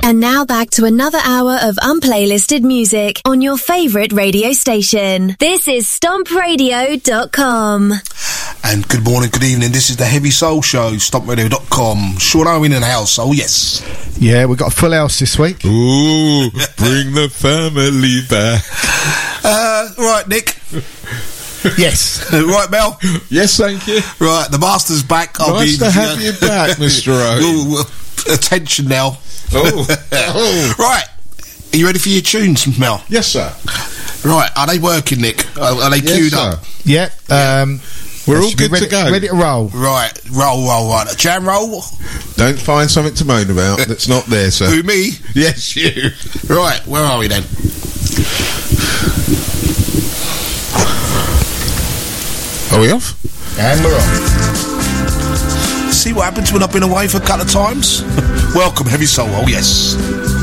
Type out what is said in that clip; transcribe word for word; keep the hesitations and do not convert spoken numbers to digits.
And now back to another hour of unplaylisted music on your favourite radio station. This is stomp radio dot com. And good morning, good evening. This is the Heavy Soul Show, stomp radio dot com. Sean Owen in the house. Oh, yes. Yeah, we've got a full house this week. Ooh, bring the family back. Uh, right, Nick. Yes. Right, Mel. Yes, thank you. Right, the master's back. I'll Nice be, to have you back, Mister Owen. Ooh, attention now. Oh. oh. Right. Are you ready for your tunes, Mel? Yes, sir. Right, are they working, Nick? Are, are they Yes, queued sir. up? Yeah. Um, We're all should be good ready, to go. Ready to roll. Right, roll, roll, right. Jam roll? Don't find something to moan about that's not there, sir. Who, me? Yes, you. Right, where are we then? Are we off? And we're on. See what happens when I've been away for a couple of times? Welcome, Heavy Soul. Oh, yes.